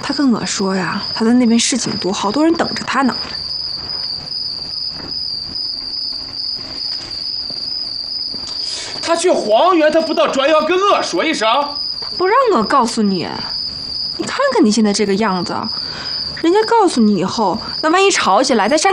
他跟我说呀，他在那边事情多，好多人等着他呢。 他去黄原，他不到专要跟我说一声？ 不让我告诉你，你看看你现在这个样子，人家告诉你以后，那万一吵起来，在山